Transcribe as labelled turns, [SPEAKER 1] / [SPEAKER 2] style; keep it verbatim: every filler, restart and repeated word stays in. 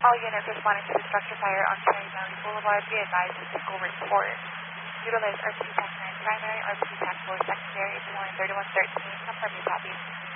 [SPEAKER 1] All units responding to the structure fire on Cherry Valley Boulevard, be advised to take over report. Utilize R P T A C nine primary, R P T A C four secondary, one thirty-one thirteen. Confirm you copy.